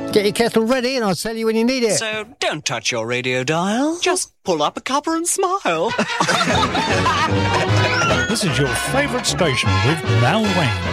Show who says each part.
Speaker 1: Get your kettle ready and I'll tell you when you need it.
Speaker 2: So don't touch your radio dial. Just pull up a cuppa and smile.
Speaker 3: This is your favourite station with Mal Wayne.